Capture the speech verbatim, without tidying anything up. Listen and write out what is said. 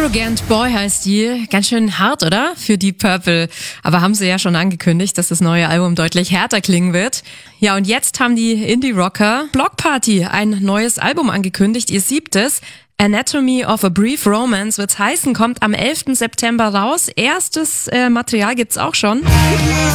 Arrogant Boy heißt die. Ganz schön hart, oder? Für Deep Purple. Aber haben sie ja schon angekündigt, dass das neue Album deutlich härter klingen wird. Ja, und jetzt haben die Indie-Rocker Bloc Party ein neues Album angekündigt, ihr siebtes. Anatomy of a Brief Romance wird's heißen, kommt am elften September raus. Erstes äh, Material gibt's auch schon.